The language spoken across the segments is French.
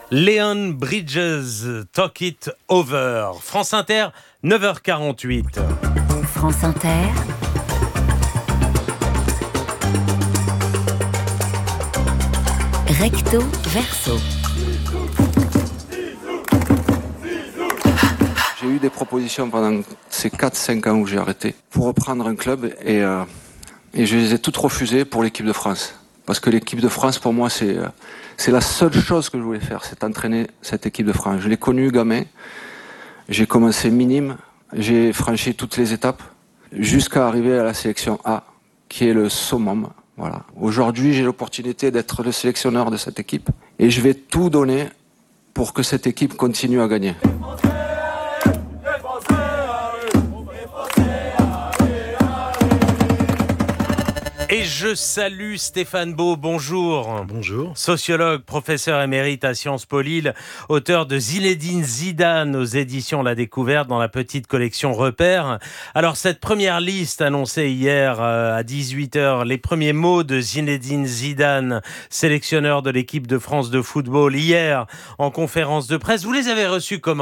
Leon Bridges, Talk It Over. France Inter, 9h48. France Inter. Recto verso. J'ai eu des propositions pendant ces 4-5 ans où j'ai arrêté pour reprendre un club et je les ai toutes refusées pour l'équipe de France. Parce que l'équipe de France, pour moi, c'est la seule chose que je voulais faire, c'est entraîner cette équipe de France. Je l'ai connue gamin, j'ai commencé minime, j'ai franchi toutes les étapes jusqu'à arriver à la sélection A, qui est le summum. Voilà. Aujourd'hui, j'ai l'opportunité d'être le sélectionneur de cette équipe et je vais tout donner pour que cette équipe continue à gagner. Et je salue Stéphane Beau, bonjour. Bonjour. Sociologue, professeur émérite à Sciences Po Lille, auteur de Zinedine Zidane aux éditions La Découverte dans la petite collection Repères. Alors cette première liste annoncée hier à 18h, les premiers mots de Zinedine Zidane, sélectionneur de l'équipe de France de football, hier en conférence de presse, vous les avez reçus comment ?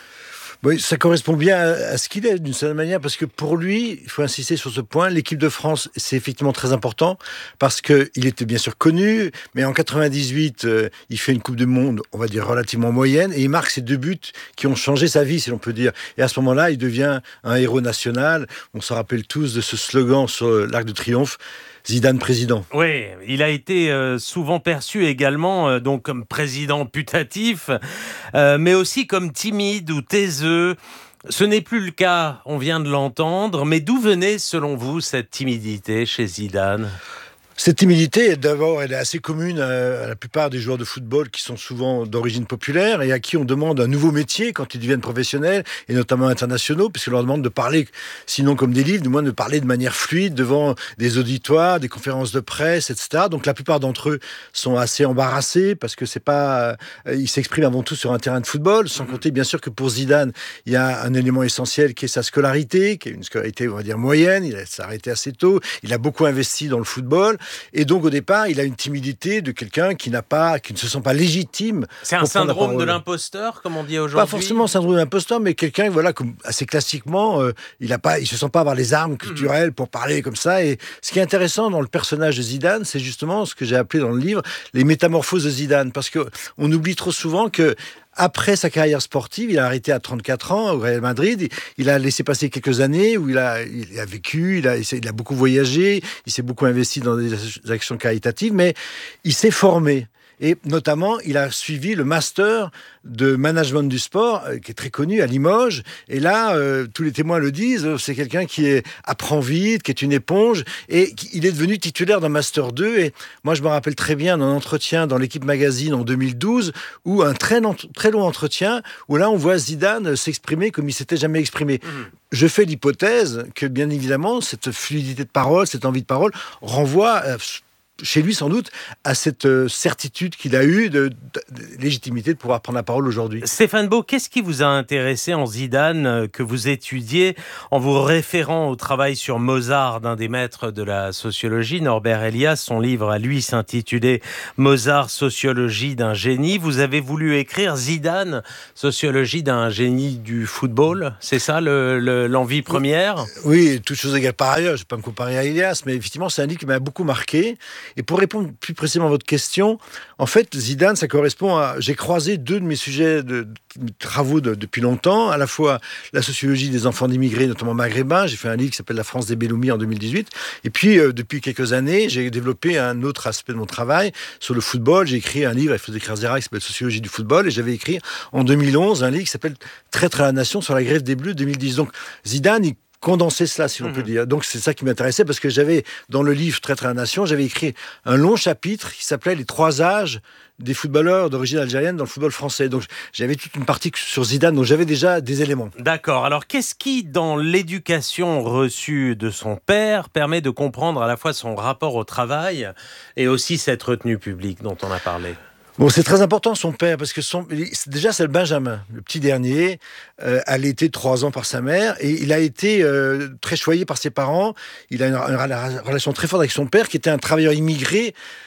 Oui, ça correspond bien à ce qu'il est d'une certaine manière, parce que pour lui, il faut insister sur ce point, l'équipe de France, c'est effectivement très important, parce qu'il était bien sûr connu, mais en 98, il fait une Coupe du Monde, on va dire relativement moyenne, et il marque ses 2 buts qui ont changé sa vie, si l'on peut dire. Et à ce moment-là, il devient un héros national. On se rappelle tous de ce slogan sur l'Arc de Triomphe, Zidane président. Oui, il a été souvent perçu également donc comme président putatif, mais aussi comme timide ou taiseux. Ce n'est plus le cas, on vient de l'entendre, mais d'où venait selon vous cette timidité chez Zidane ? Cette timidité, d'abord, elle est assez commune à la plupart des joueurs de football qui sont souvent d'origine populaire et à qui on demande un nouveau métier quand ils deviennent professionnels et notamment internationaux, puisqu'on leur demande de parler, sinon comme des livres, du moins de parler de manière fluide devant des auditoires, des conférences de presse, etc. Donc la plupart d'entre eux sont assez embarrassés parce que c'est pas, ils s'expriment avant tout sur un terrain de football, sans compter bien sûr que pour Zidane, il y a un élément essentiel qui est sa scolarité, qui est une scolarité, on va dire, moyenne. Il s'est arrêté assez tôt, il a beaucoup investi dans le football. Et donc, au départ, il a une timidité de quelqu'un qui ne se sent pas légitime. C'est un syndrome de l'imposteur, comme on dit aujourd'hui. Pas forcément syndrome de l'imposteur, mais quelqu'un, voilà, comme assez classiquement, il se sent pas avoir les armes culturelles pour parler comme ça. Et ce qui est intéressant dans le personnage de Zidane, c'est justement ce que j'ai appelé dans le livre les métamorphoses de Zidane, parce que on oublie trop souvent que après sa carrière sportive, il a arrêté à 34 ans au Real Madrid. Il a laissé passer quelques années où il a vécu, il a beaucoup voyagé, il s'est beaucoup investi dans des actions caritatives, mais il s'est formé. Et notamment, il a suivi le master de management du sport, qui est très connu à Limoges. Et là, tous les témoins le disent, c'est quelqu'un qui apprend vite, qui est une éponge. Et il est devenu titulaire d'un master 2. Et moi, je me rappelle très bien d'un entretien dans l'Équipe Magazine en 2012, où un très long entretien, où là, on voit Zidane s'exprimer comme il s'était jamais exprimé. Je fais l'hypothèse que, bien évidemment, cette fluidité de parole, cette envie de parole, renvoie chez lui sans doute à cette certitude qu'il a eue de légitimité de pouvoir prendre la parole aujourd'hui. Stéphane Beau, qu'est-ce qui vous a intéressé en Zidane que vous étudiez en vous référant au travail sur Mozart d'un des maîtres de la sociologie, Norbert Elias? Son livre à lui s'intitulait Mozart, sociologie d'un génie. Vous avez voulu écrire Zidane, sociologie d'un génie du football. C'est ça l'envie première? Oui, toute chose égale par ailleurs. Je ne vais pas me comparer à Elias, mais effectivement, c'est un livre qui m'a beaucoup marqué. Et pour répondre plus précisément à votre question, en fait, Zidane, ça correspond à... J'ai croisé 2 de mes sujets de travaux depuis longtemps, à la fois la sociologie des enfants d'immigrés, notamment maghrébins. J'ai fait un livre qui s'appelle La France des Belloumi en 2018. Et puis, depuis quelques années, j'ai développé un autre aspect de mon travail sur le football. J'ai écrit un livre avec Frédéric Razera qui s'appelle Sociologie du football. Et j'avais écrit en 2011 un livre qui s'appelle Traître à la nation sur la grève des Bleus 2010. Donc, Zidane, il condenser cela, si l'on peut dire. Donc c'est ça qui m'intéressait, parce que j'avais, dans le livre Traître à la nation, j'avais écrit un long chapitre qui s'appelait Les 3 âges des footballeurs d'origine algérienne dans le football français. Donc j'avais toute une partie sur Zidane, donc j'avais déjà des éléments. D'accord. Alors qu'est-ce qui, dans l'éducation reçue de son père, permet de comprendre à la fois son rapport au travail et aussi cette retenue publique dont on a parlé ? Bon, c'est très important, son père, parce que déjà, c'est le Benjamin, le petit dernier, allaité de 3 ans par sa mère, et il a été très choyé par ses parents. Il a une relation très forte avec son père, qui était un travailleur immigré,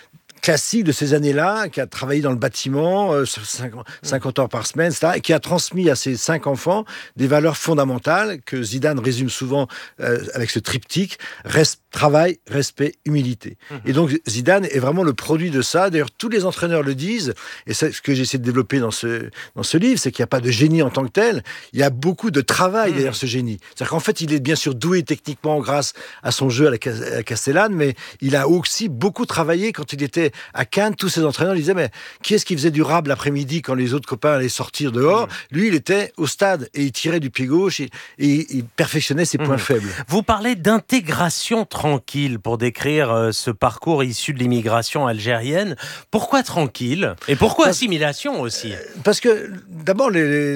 classique de ces années-là, qui a travaillé dans le bâtiment, 50 heures par semaine, etc., et qui a transmis à ses 5 enfants des valeurs fondamentales que Zidane résume souvent avec ce triptyque: travail, respect, humilité. Et donc Zidane est vraiment le produit de ça. D'ailleurs, tous les entraîneurs le disent, et c'est ce que j'essaie de développer dans ce livre, c'est qu'il n'y a pas de génie en tant que tel, il y a beaucoup de travail derrière ce génie. C'est-à-dire qu'en fait, il est bien sûr doué techniquement grâce à son jeu à la Castellane, mais il a aussi beaucoup travaillé. Quand il était à Cannes, tous ses entraîneurs lui disaient: mais qui est-ce qui faisait du rap l'après-midi quand les autres copains allaient sortir dehors? Lui, il était au stade et il tirait du pied gauche et il perfectionnait ses points faibles. Vous parlez d'intégration tranquille pour décrire ce parcours issu de l'immigration algérienne. Pourquoi tranquille? Et pourquoi assimilation aussi? Parce que, d'abord,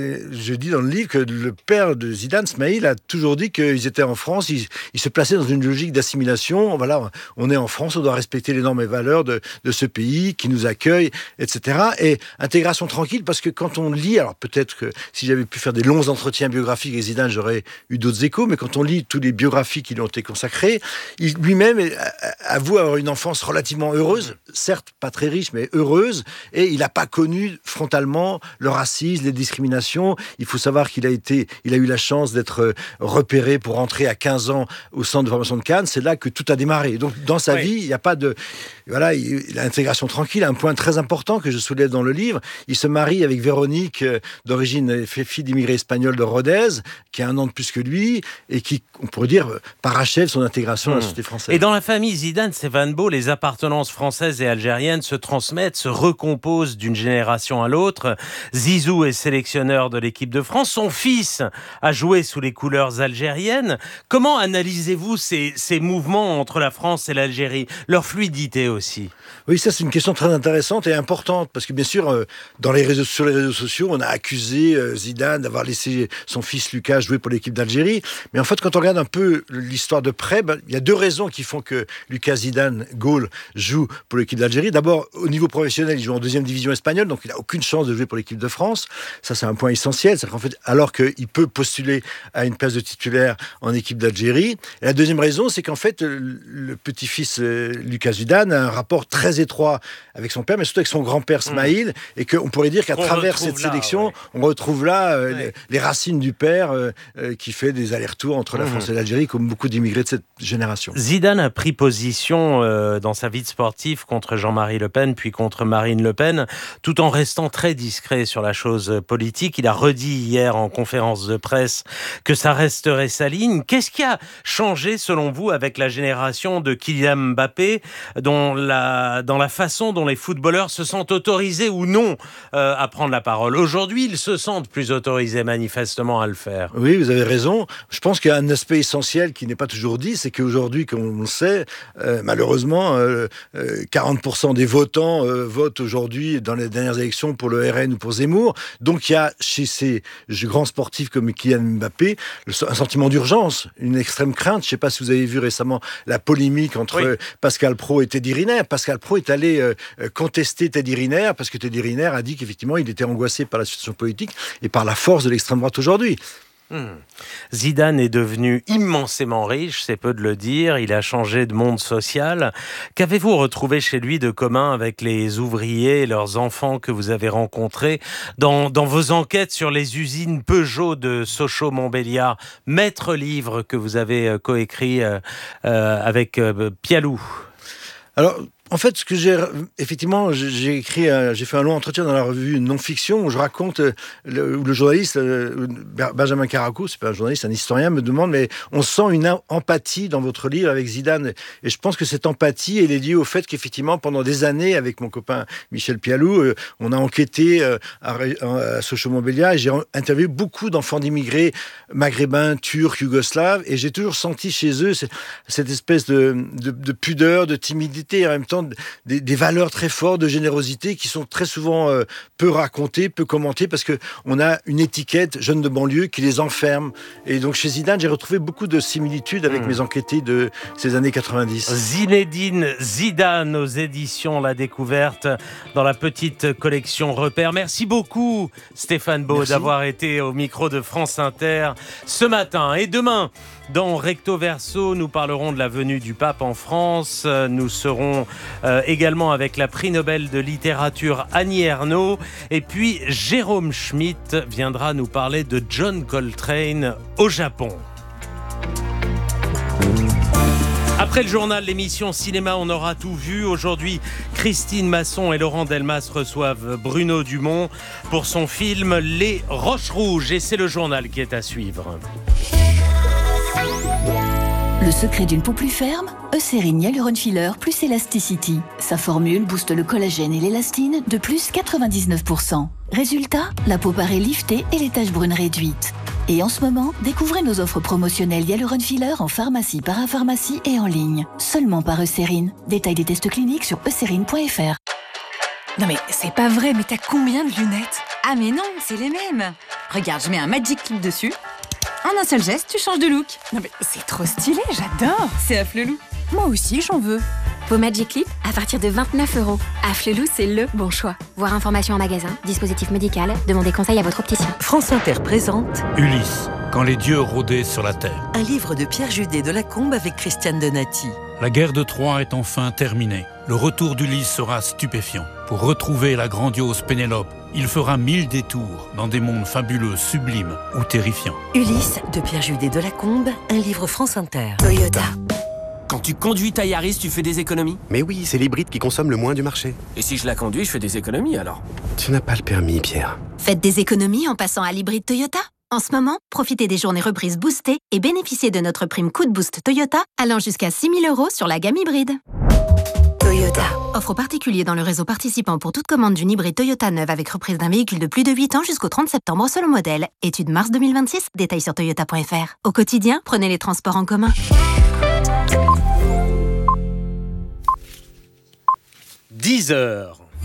je dis dans le livre que le père de Zidane, Smaïl, a toujours dit qu'ils étaient en France, ils se plaçaient dans une logique d'assimilation. Voilà, on est en France, on doit respecter les normes et valeurs de ce pays qui nous accueille, etc. Et intégration tranquille, parce que quand on lit, alors peut-être que si j'avais pu faire des longs entretiens biographiques avec Zidane, j'aurais eu d'autres échos, mais quand on lit toutes les biographies qui lui ont été consacrées, lui-même avoue avoir une enfance relativement heureuse, certes pas très riche, mais heureuse, et il n'a pas connu frontalement le racisme, les discriminations. Il faut savoir qu'il a eu la chance d'être repéré pour entrer à 15 ans au centre de formation de Cannes. C'est là que tout a démarré. Donc dans sa vie, il n'y a pas de... Voilà, l'intégration tranquille, un point très important que je soulève dans le livre. Il se marie avec Véronique, d'origine fille d'immigrés espagnols de Rodez, qui a 1 an de plus que lui, et qui, on pourrait dire, parachève son intégration à la société française. Et dans la famille Zidane, Stéphane Beau, les appartenances françaises et algériennes se transmettent, se recomposent d'une génération à l'autre. Zizou est sélectionneur de l'équipe de France. Son fils a joué sous les couleurs algériennes. Comment analysez-vous ces mouvements entre la France et l'Algérie, leur fluidité aussi? Oui, ça c'est une question très intéressante et importante, parce que bien sûr, sur les réseaux sociaux, on a accusé Zidane d'avoir laissé son fils Lucas jouer pour l'équipe d'Algérie. Mais en fait, quand on regarde un peu l'histoire de près, il y a 2 raisons qui font que Lucas Zidane, Gaulle, joue pour l'équipe d'Algérie. D'abord, au niveau professionnel, il joue en 2e division espagnole, donc il n'a aucune chance de jouer pour l'équipe de France. Ça, c'est un point essentiel. C'est qu'en fait, alors qu'il peut postuler à une place de titulaire en équipe d'Algérie. Et la deuxième raison, c'est qu'en fait, le petit-fils Lucas Zidane a un rapport très étroit avec son père, mais surtout avec son grand-père Smaïl, et qu'on pourrait dire qu'à travers cette sélection, on retrouve là les racines du père qui fait des allers-retours entre la France et l'Algérie, comme beaucoup d'immigrés de cette génération. Zidane a pris position dans sa vie de sportif contre Jean-Marie Le Pen, puis contre Marine Le Pen, tout en restant très discret sur la chose politique. Il a redit hier en conférence de presse que ça resterait sa ligne. Qu'est-ce qui a changé, selon vous, avec la génération de Kylian Mbappé, dans la façon dont les footballeurs se sentent autorisés ou non à prendre la parole? Aujourd'hui, ils se sentent plus autorisés manifestement à le faire. Oui, vous avez raison. Je pense qu'il y a un aspect essentiel qui n'est pas toujours dit, c'est qu'aujourd'hui, comme on le sait, malheureusement, 40% des votants votent aujourd'hui dans les dernières élections pour le RN ou pour Zemmour. Donc il y a chez ces grands sportifs comme Kylian Mbappé un sentiment d'urgence, une extrême crainte. Je ne sais pas si vous avez vu récemment la polémique entre Pascal Praud et Teddy Riner. Pascal Praud est allé contester Teddy Riner parce que Teddy Riner a dit qu'effectivement il était angoissé par la situation politique et par la force de l'extrême droite aujourd'hui. Zidane est devenu immensément riche, c'est peu de le dire. Il a changé de monde social. Qu'avez-vous retrouvé chez lui de commun avec les ouvriers et leurs enfants que vous avez rencontrés dans vos enquêtes sur les usines Peugeot de Sochaux-Montbéliard, maître livre que vous avez coécrit avec Pialou? Alors, en fait, ce que j'ai fait un long entretien dans la revue Non-Fiction où je raconte, où le journaliste Benjamin Caraco, c'est pas un journaliste, un historien, me demande, mais on sent une empathie dans votre livre avec Zidane. Et je pense que cette empathie, elle est liée au fait qu'effectivement, pendant des années, avec mon copain Michel Pialou, on a enquêté à Sochaux-Montbéliard et j'ai interviewé beaucoup d'enfants d'immigrés maghrébins, turcs, yougoslaves, et j'ai toujours senti chez eux cette espèce de pudeur, de timidité, en même temps des valeurs très fortes de générosité qui sont très souvent peu racontées, peu commentées, parce qu'on a une étiquette jeune de banlieue qui les enferme. Et donc chez Zidane, j'ai retrouvé beaucoup de similitudes avec mes enquêtés de ces années 90. Zinedine Zidane aux éditions La Découverte dans la petite collection Repères. Merci beaucoup Stéphane Beau d'avoir été au micro de France Inter ce matin. Et demain, Dans Recto Verso, nous parlerons de la venue du pape en France. Nous serons également avec la prix Nobel de littérature Annie Ernaux. Et puis Jérôme Schmitt viendra nous parler de John Coltrane au Japon. Après le journal, l'émission Cinéma, on aura tout vu. Aujourd'hui, Christine Masson et Laurent Delmas reçoivent Bruno Dumont pour son film Les Roches Rouges. Et c'est le journal qui est à suivre. Le secret d'une peau plus ferme, Eucérine Hyaluron Filler plus Elasticity. Sa formule booste le collagène et l'élastine de plus 99%. Résultat, la peau paraît liftée et les taches brunes réduites. Et en ce moment, découvrez nos offres promotionnelles Hyaluron Filler en pharmacie, parapharmacie et en ligne. Seulement par Eucérine. Détail des tests cliniques sur eucérine.fr. Non mais c'est pas vrai, mais t'as combien de lunettes? Ah mais non, c'est les mêmes. Regarde, je mets un Magic Clip dessus. En un seul geste, tu changes de look. Non mais c'est trop stylé, j'adore. C'est Afflelou. Moi aussi, j'en veux. Vos Magic Clip à partir de 29 €. Afflelou, c'est le bon choix. Voir information en magasin, dispositif médical, demandez conseil à votre opticien. France Inter présente Ulysse, quand les dieux rôdaient sur la terre. un livre de Pierre Judet de Lacombe avec Christiane Donati. La guerre de Troie est enfin terminée. Le retour d'Ulysse sera stupéfiant. Pour retrouver la grandiose Pénélope, il fera 1000 détours dans des mondes fabuleux, sublimes ou terrifiants. Ulysse de Pierre Judet de Lacombe, un livre France Inter. Toyota. Quand tu conduis ta Yaris, tu fais des économies? Mais oui, c'est l'hybride qui consomme le moins du marché. Et si je la conduis, je fais des économies alors? Tu n'as pas le permis, Pierre. Faites des économies en passant à l'hybride Toyota. En ce moment, profitez des journées reprises boostées et bénéficiez de notre prime Coup de Boost Toyota allant jusqu'à 6 000 € sur la gamme hybride. Toyota. Offre aux particuliers dans le réseau participant pour toute commande d'une hybride Toyota neuve avec reprise d'un véhicule de plus de 8 ans jusqu'au 30 septembre selon modèle. Étude mars 2026, détails sur toyota.fr. Au quotidien, prenez les transports en commun. 10h.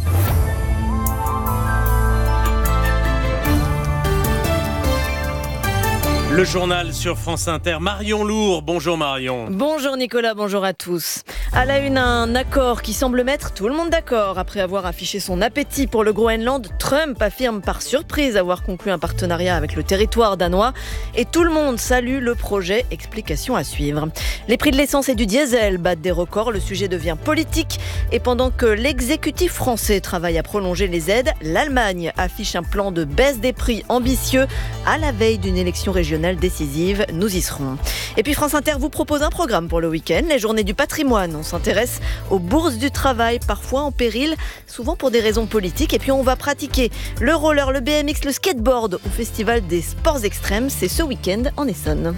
Le journal sur France Inter. Marion Lourd, bonjour Marion. Bonjour Nicolas, bonjour à tous. À la une, un accord qui semble mettre tout le monde d'accord. Après avoir affiché son appétit pour le Groenland, Trump affirme par surprise avoir conclu un partenariat avec le territoire danois. Et tout le monde salue le projet. Explication à suivre. Les prix de l'essence et du diesel battent des records. Le sujet devient politique. Et pendant que l'exécutif français travaille à prolonger les aides, l'Allemagne affiche un plan de baisse des prix ambitieux à la veille d'une élection régionale décisive. Nous y serons. Et puis France Inter vous propose un programme pour le week-end, les journées du patrimoine. On s'intéresse aux bourses du travail, parfois en péril, souvent pour des raisons politiques. Et puis on va pratiquer le roller, le BMX, le skateboard au Festival des sports extrêmes. C'est ce week-end en Essonne.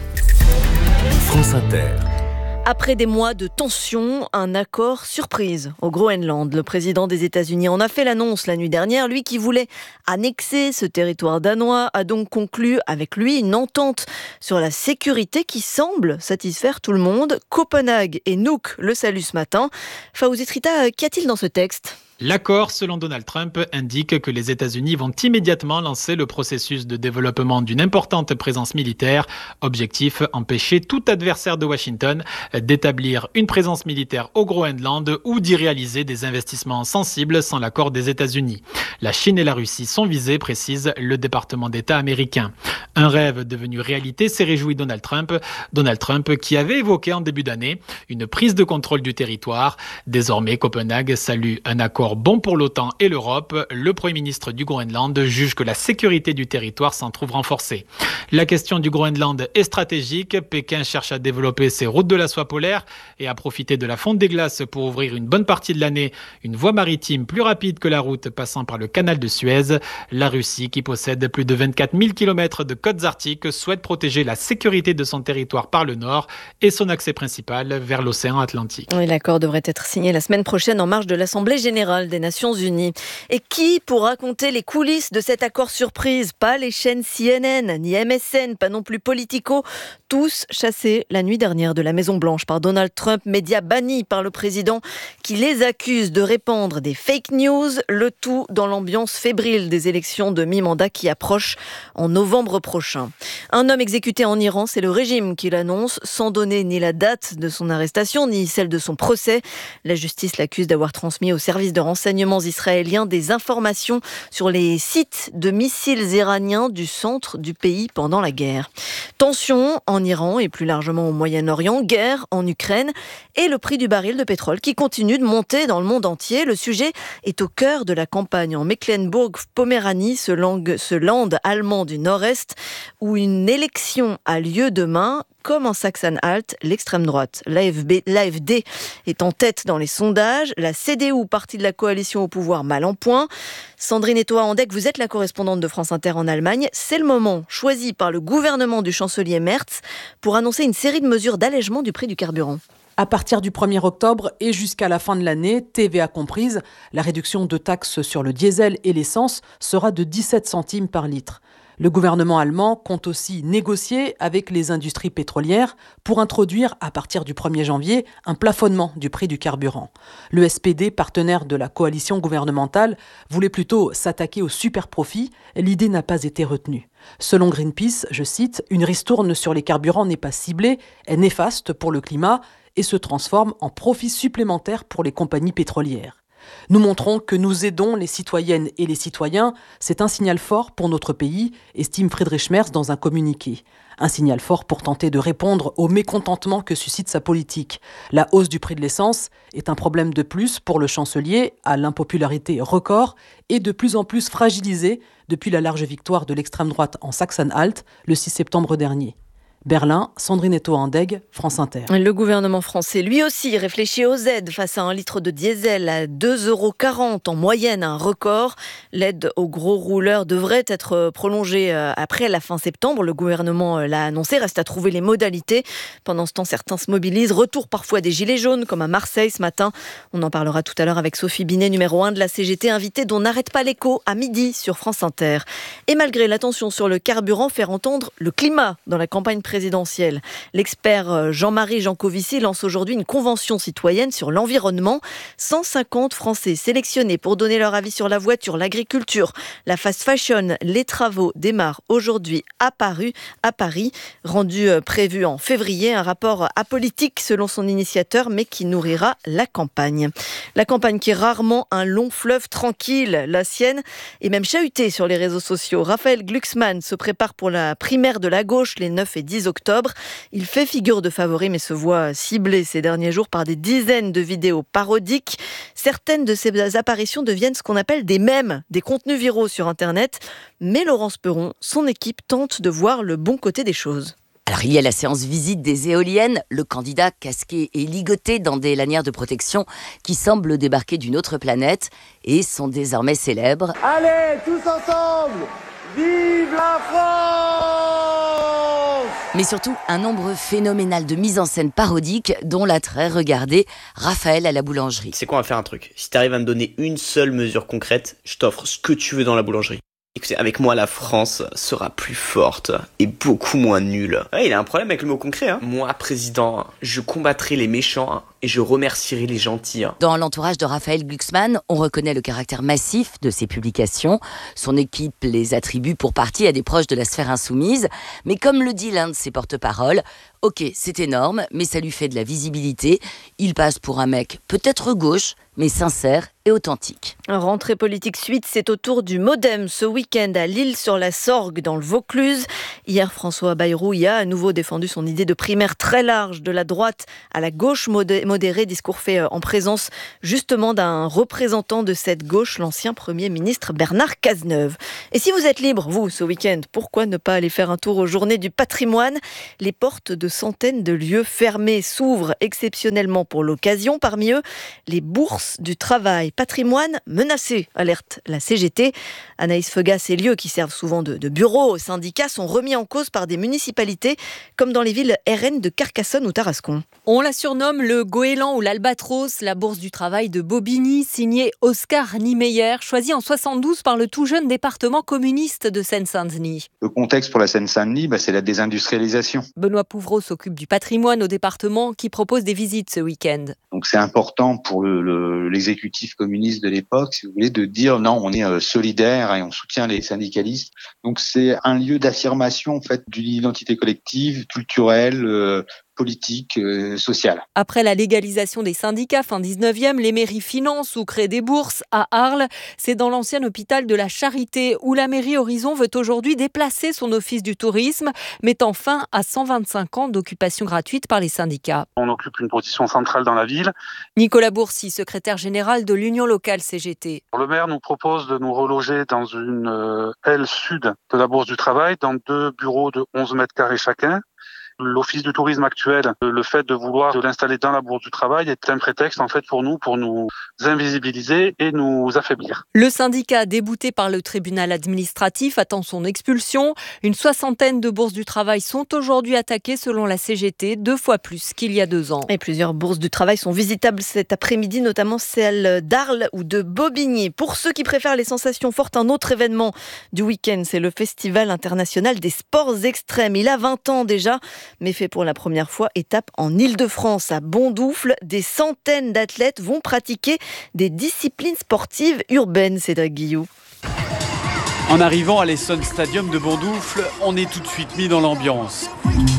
France Inter. Après des mois de tension, un accord surprise au Groenland. Le président des États-Unis en a fait l'annonce la nuit dernière. Lui qui voulait annexer ce territoire danois a donc conclu avec lui une entente sur la sécurité qui semble satisfaire tout le monde. Copenhague et Nuuk le saluent ce matin. Fawzi Trita, qu'y a-t-il dans ce texte ? L'accord, selon Donald Trump, indique que les États-Unis vont immédiatement lancer le processus de développement d'une importante présence militaire. Objectif, empêcher tout adversaire de Washington d'établir une présence militaire au Groenland ou d'y réaliser des investissements sensibles sans l'accord des États-Unis. La Chine et la Russie sont visées, précise le département d'État américain. Un rêve devenu réalité, s'est réjoui Donald Trump. Donald Trump qui avait évoqué en début d'année une prise de contrôle du territoire. Désormais, Copenhague salue un accord bon pour l'OTAN et l'Europe. Le Premier ministre du Groenland juge que la sécurité du territoire s'en trouve renforcée. La question du Groenland est stratégique. Pékin cherche à développer ses routes de la soie polaire et à profiter de la fonte des glaces pour ouvrir une bonne partie de l'année une voie maritime plus rapide que la route passant par le canal de Suez. La Russie, qui possède plus de 24 000 km de côtes arctiques, souhaite protéger la sécurité de son territoire par le nord et son accès principal vers l'océan Atlantique. Oui, l'accord devrait être signé la semaine prochaine en marge de l'Assemblée générale des Nations Unies. Et qui pour raconter les coulisses de cet accord surprise? Pas les chaînes CNN, ni MSN, pas non plus Politico, tous chassés la nuit dernière de la Maison-Blanche par Donald Trump, média banni par le président qui les accuse de répandre des fake news, le tout dans l'ambiance fébrile des élections de mi-mandat qui approchent en novembre prochain. Un homme exécuté en Iran, c'est le régime qui l'annonce, sans donner ni la date de son arrestation, ni celle de son procès. La justice l'accuse d'avoir transmis au service de renseignements israéliens des informations sur les sites de missiles iraniens du centre du pays pendant la guerre. Tensions en Iran et plus largement au Moyen-Orient, guerre en Ukraine et le prix du baril de pétrole qui continue de monter dans le monde entier. Le sujet est au cœur de la campagne en Mecklembourg-Poméranie, ce land allemand du Nord-Est, où une élection a lieu demain. Comme en Saxe-Anhalt, l'extrême droite, l'AfD, est en tête dans les sondages. La CDU, partie de la coalition au pouvoir, mal en point. Sandrine Etoa-Andek, vous êtes la correspondante de France Inter en Allemagne. C'est le moment choisi par le gouvernement du chancelier Merz pour annoncer une série de mesures d'allègement du prix du carburant. À partir du 1er octobre et jusqu'à la fin de l'année, TVA comprise, la réduction de taxes sur le diesel et l'essence sera de 17 centimes par litre. Le gouvernement allemand compte aussi négocier avec les industries pétrolières pour introduire, à partir du 1er janvier, un plafonnement du prix du carburant. Le SPD, partenaire de la coalition gouvernementale, voulait plutôt s'attaquer aux superprofits. L'idée n'a pas été retenue. Selon Greenpeace, je cite, « Une ristourne sur les carburants n'est pas ciblée, est néfaste pour le climat et se transforme en profit supplémentaire pour les compagnies pétrolières. » Nous montrons que nous aidons les citoyennes et les citoyens. C'est un signal fort pour notre pays, estime Friedrich Merz dans un communiqué. Un signal fort pour tenter de répondre au mécontentement que suscite sa politique. La hausse du prix de l'essence est un problème de plus pour le chancelier, à l'impopularité record et de plus en plus fragilisé depuis la large victoire de l'extrême droite en Saxe-Anhalt le 6 septembre dernier. Berlin, Sandrine Etoa-Andek, France Inter. Le gouvernement français, lui aussi, réfléchit aux aides face à un litre de diesel à 2,40 € en moyenne, un record. L'aide aux gros rouleurs devrait être prolongée après la fin septembre. Le gouvernement l'a annoncé, reste à trouver les modalités. Pendant ce temps, certains se mobilisent. Retour parfois des gilets jaunes, comme à Marseille ce matin. On en parlera tout à l'heure avec Sophie Binet, numéro 1 de la CGT, invitée dont n'arrête pas l'écho à midi sur France Inter. Et malgré la tension sur le carburant, faire entendre le climat dans la campagne présidentielle. L'expert Jean-Marie Jancovici lance aujourd'hui une convention citoyenne sur l'environnement. 150 Français sélectionnés pour donner leur avis sur la voiture, l'agriculture, la fast fashion. Les travaux démarrent aujourd'hui à Paris. Rendu prévu en février, un rapport apolitique selon son initiateur, mais qui nourrira la campagne. La campagne qui est rarement un long fleuve tranquille. La sienne est même chahutée sur les réseaux sociaux. Raphaël Glucksmann se prépare pour la primaire de la gauche les 9 et 10 octobre. Il fait figure de favori mais se voit ciblé ces derniers jours par des dizaines de vidéos parodiques. Certaines de ces apparitions deviennent ce qu'on appelle des mèmes, des contenus viraux sur Internet. Mais Laurence Perron, son équipe tente de voir le bon côté des choses. Alors il y a la séance visite des éoliennes, le candidat casqué et ligoté dans des lanières de protection qui semblent débarquer d'une autre planète et sont désormais célèbres. Allez, tous ensemble, vive la France! Mais surtout un nombre phénoménal de mises en scène parodiques dont la très regardée Raphaël à la boulangerie. C'est quoi, on va faire un truc. Si t'arrives à me donner une seule mesure concrète, je t'offre ce que tu veux dans la boulangerie. Écoutez, avec moi, la France sera plus forte et beaucoup moins nulle. Ouais, il a un problème avec le mot concret, hein. Moi, président, je combattrai les méchants et je remercierai les gentils. Dans l'entourage de Raphaël Glucksmann, on reconnaît le caractère massif de ses publications. Son équipe les attribue pour partie à des proches de la sphère insoumise. Mais comme le dit l'un de ses porte-paroles, ok, c'est énorme, mais ça lui fait de la visibilité. Il passe pour un mec peut-être gauche, mais sincère et authentique. Rentrée politique suite, c'est au tour du MoDem ce week-end à L'Isle-sur-la-Sorgue dans le Vaucluse. Hier, François Bayrou y a à nouveau défendu son idée de primaire très large de la droite à la gauche modérée, discours fait en présence justement d'un représentant de cette gauche, l'ancien Premier ministre Bernard Cazeneuve. Et si vous êtes libre, vous, ce week-end, pourquoi ne pas aller faire un tour aux Journées du patrimoine ? Les portes de centaines de lieux fermés s'ouvrent exceptionnellement pour l'occasion. Parmi eux, les bourses du travail. Patrimoine menacé, alerte la CGT. Anaïs Feugas, ces lieux qui servent souvent de bureaux aux syndicats sont remis en cause par des municipalités comme dans les villes RN de Carcassonne ou Tarascon. On la surnomme le goéland ou l'albatros, la bourse du travail de Bobigny, signée Oscar Niemeyer, choisie en 72 par le tout jeune département communiste de Seine-Saint-Denis. Le contexte pour la Seine-Saint-Denis, c'est la désindustrialisation. Benoît Pouvreau s'occupe du patrimoine au département qui propose des visites ce week-end. Donc c'est important pour l'exécutif communiste de l'époque, si vous voulez, de dire non, on est solidaire et on soutient les syndicalistes. Donc c'est un lieu d'affirmation en fait d'une identité collective, culturelle, politique, sociale. Après la légalisation des syndicats fin 19e, les mairies financent ou créent des bourses. À Arles, c'est dans l'ancien hôpital de la Charité où la mairie Horizon veut aujourd'hui déplacer son office du tourisme, mettant fin à 125 ans d'occupation gratuite par les syndicats. On occupe une position centrale dans la ville. Nicolas Bourcy, secrétaire général de l'Union locale CGT. Le maire nous propose de nous reloger dans une aile sud de la Bourse du Travail, dans 2 bureaux de 11 mètres carrés chacun. L'office du tourisme actuel, le fait de vouloir l'installer dans la Bourse du Travail est un prétexte en fait pour nous invisibiliser et nous affaiblir. Le syndicat, débouté par le tribunal administratif, attend son expulsion. Une 60aine de bourses du travail sont aujourd'hui attaquées selon la CGT, 2 fois plus qu'il y a 2 ans. Et plusieurs bourses du travail sont visitables cet après-midi, notamment celle d'Arles ou de Bobigny. Pour ceux qui préfèrent les sensations fortes, un autre événement du week-end, c'est le Festival international des sports extrêmes. Il a 20 ans déjà, mais fait pour la première fois étape en Île-de-France. À Bondoufle, des centaines d'athlètes vont pratiquer des disciplines sportives urbaines, Cédric Guillou. En arrivant à l'Essonne Stadium de Bondoufle, on est tout de suite mis dans l'ambiance.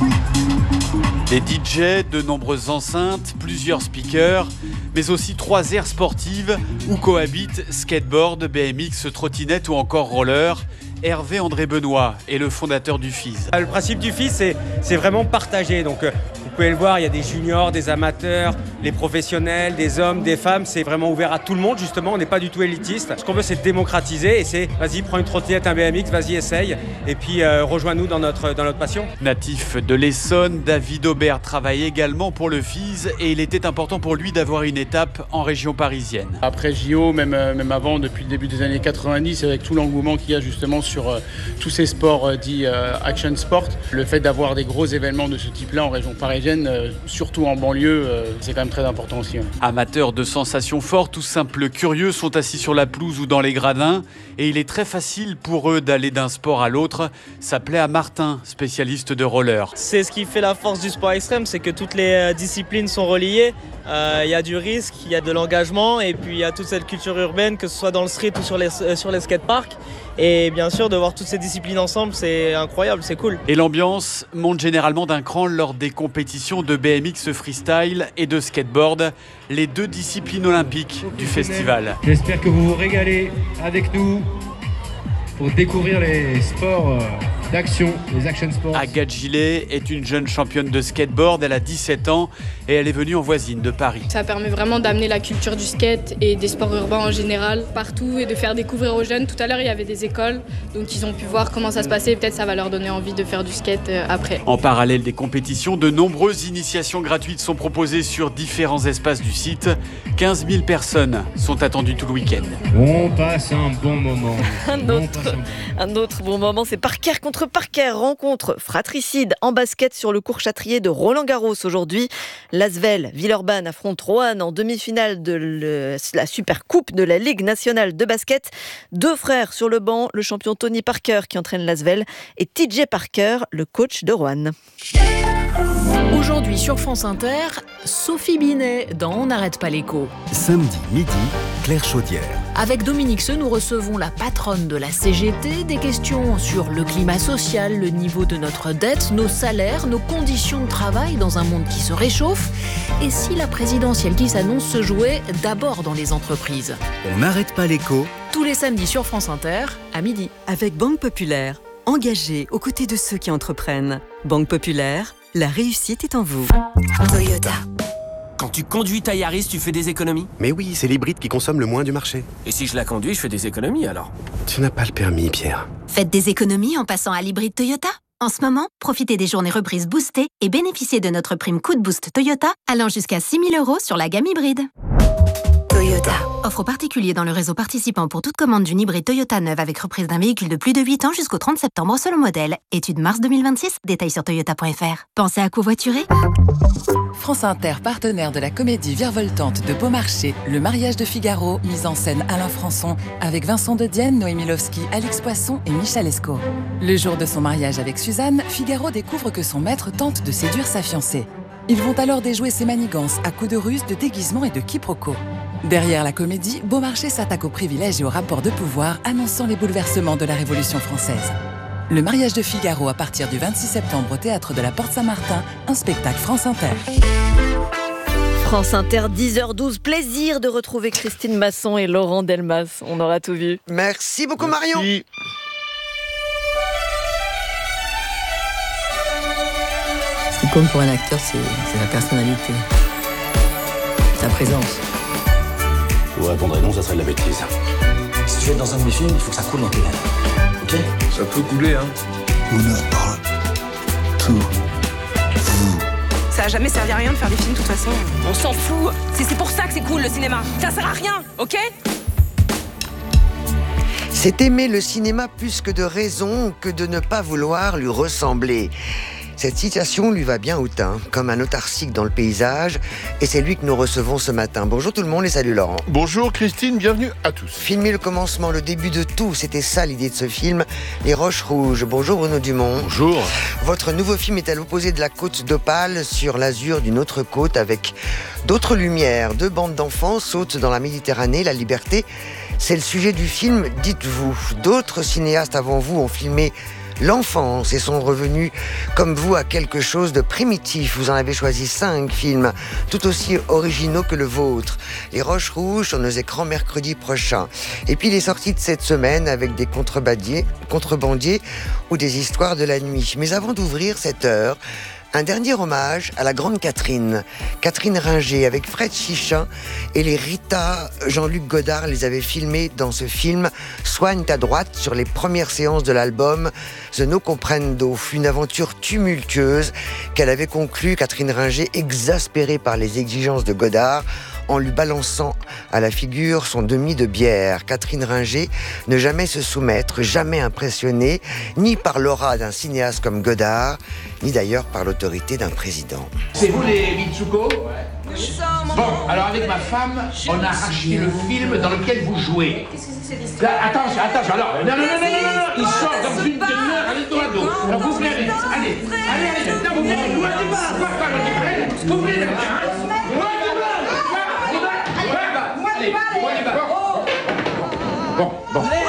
Des DJ, de nombreuses enceintes, plusieurs speakers, mais aussi 3 aires sportives où cohabitent skateboard, BMX, trottinette ou encore roller. Hervé André Benoît est le fondateur du FIS. Le principe du FIS, c'est vraiment partagé. Donc, vous pouvez le voir, il y a des juniors, des amateurs, les professionnels, des hommes, des femmes. C'est vraiment ouvert à tout le monde, justement. On n'est pas du tout élitiste. Ce qu'on veut, c'est démocratiser. Et c'est, vas-y, prends une trottinette, un BMX, vas-y, essaye. Et puis, rejoins-nous dans notre passion. Natif de l'Essonne, David Aubert travaille également pour le FIS. Et il était important pour lui d'avoir une étape en région parisienne. Après JO, même avant, depuis le début des années 90, avec tout l'engouement qu'il y a justement sur tous ces sports dits action sport, le fait d'avoir des gros événements de ce type-là en région parisienne, surtout en banlieue, c'est quand même très important aussi. Amateurs de sensations fortes ou simples curieux sont assis sur la pelouse ou dans les gradins et il est très facile pour eux d'aller d'un sport à l'autre. Ça plaît à Martin, spécialiste de roller. C'est ce qui fait la force du sport extrême, c'est que toutes les disciplines sont reliées. Il y a du risque, il y a de l'engagement et puis il y a toute cette culture urbaine, que ce soit dans le street ou sur les skateparks. Et bien sûr, de voir toutes ces disciplines ensemble, c'est incroyable, c'est cool. Et l'ambiance monte généralement d'un cran lors des compétitions de BMX freestyle et de skateboard, les 2 disciplines olympiques du festival. J'espère que vous vous régalez avec nous pour découvrir les sports d'action, les action sports. Agathe Gillet est une jeune championne de skateboard, elle a 17 ans et elle est venue en voisine de Paris. Ça permet vraiment d'amener la culture du skate et des sports urbains en général partout et de faire découvrir aux jeunes. Tout à l'heure, il y avait des écoles, donc ils ont pu voir comment ça se passait et peut-être ça va leur donner envie de faire du skate après. En parallèle des compétitions, de nombreuses initiations gratuites sont proposées sur différents espaces du site. 15 000 personnes sont attendues tout le week-end. On passe un bon moment. Un autre bon moment, c'est Parker contre Parker. Rencontre fratricide en basket sur le court Châtrier de Roland-Garros aujourd'hui. L'Asvel Villeurbanne affronte Roanne en demi-finale de la Super Coupe de la Ligue nationale de basket. 2 frères sur le banc, le champion Tony Parker qui entraîne l'Asvel et TJ Parker, le coach de Roanne. Aujourd'hui sur France Inter, Sophie Binet dans On n'arrête pas l'écho. Samedi midi, Claire Chaudière. Avec Dominique Seux, nous recevons la patronne de la CGT, des questions sur le climat social, le niveau de notre dette, nos salaires, nos conditions de travail dans un monde qui se réchauffe, et si la présidentielle qui s'annonce se jouait d'abord dans les entreprises. On n'arrête pas l'écho. Tous les samedis sur France Inter, à midi. Avec Banque Populaire, engagée aux côtés de ceux qui entreprennent. Banque Populaire, la réussite est en vous. Toyota. Quand tu conduis ta Yaris, tu fais des économies? Mais oui, c'est l'hybride qui consomme le moins du marché. Et si je la conduis, je fais des économies alors? Tu n'as pas le permis, Pierre. Faites des économies en passant à l'hybride Toyota. En ce moment, profitez des journées reprises boostées et bénéficiez de notre prime Coup de Boost Toyota allant jusqu'à 6 000 € sur la gamme hybride. Toyota. Offre aux particuliers dans le réseau participant pour toute commande d'une hybride Toyota neuve avec reprise d'un véhicule de plus de 8 ans jusqu'au 30 septembre selon modèle. Étude mars 2026, détails sur toyota.fr. Pensez à covoiturer? France Inter, partenaire de la comédie virevoltante de Beaumarchais, Le mariage de Figaro, mise en scène Alain Françon, avec Vincent de Dienne, Noémie Lovski, Alix Poisson et Michel Escaut. Le jour de son mariage avec Suzanne, Figaro découvre que son maître tente de séduire sa fiancée. Ils vont alors déjouer ses manigances à coups de ruse, de déguisement et de quiproquos. Derrière la comédie, Beaumarchais s'attaque aux privilèges et aux rapports de pouvoir, annonçant les bouleversements de la Révolution française. Le mariage de Figaro à partir du 26 septembre au Théâtre de la Porte Saint-Martin, un spectacle France Inter. France Inter, 10h12. Plaisir de retrouver Christine Masson et Laurent Delmas. On aura tout vu. Merci beaucoup, Marion. Ce qui compte pour un acteur, c'est la personnalité, sa présence. Je vous répondrai non, ça serait de la bêtise. Si tu veux être dans un de mes films, il faut que ça coule dans tes veines. Ok ? Ça peut couler, hein. On en parle tout. Ça a jamais servi à rien de faire des films de toute façon. On s'en fout. C'est pour ça que c'est cool le cinéma. Ça sert à rien, ok ? C'est aimer le cinéma plus que de raison que de ne pas vouloir lui ressembler. Cette citation lui va bien au teint, comme un autarcique dans le paysage, et c'est lui que nous recevons ce matin. Bonjour tout le monde et salut Laurent. Bonjour Christine, bienvenue à tous. Filmer le commencement, le début de tout, c'était ça l'idée de ce film, Les Roches Rouges. Bonjour Bruno Dumont. Bonjour. Votre nouveau film est à l'opposé de la côte d'Opale, sur l'azur d'une autre côte, avec d'autres lumières. 2 bandes d'enfants sautent dans la Méditerranée, la liberté, c'est le sujet du film, dites-vous. D'autres cinéastes avant vous ont filmé l'enfance et sont revenus comme vous à quelque chose de primitif. Vous en avez choisi 5 films tout aussi originaux que le vôtre. Les Roches Rouges sur nos écrans mercredi prochain. Et puis les sorties de cette semaine avec des contrebandiers ou des histoires de la nuit. Mais avant d'ouvrir cette heure, un dernier hommage à la grande Catherine Ringer, avec Fred Chichin et les Rita. Jean-Luc Godard les avait filmés dans ce film Soigne ta droite, sur les premières séances de l'album The No Comprendo. Une aventure tumultueuse qu'elle avait conclue, Catherine Ringer, exaspérée par les exigences de Godard, en lui balançant à la figure son demi de bière. Catherine Ringer, ne jamais se soumettre, jamais impressionnée, ni par l'aura d'un cinéaste comme Godard, ni d'ailleurs par l'autorité d'un président. C'est vous les Mitsuko ? Bon, alors avec ma femme, on a racheté le film dans lequel vous jouez. Là, attention, alors, non, il sort dans une demi-heure, allez dos à dos. Alors vous venez, allez, non, vous venez, vous venez, Bon.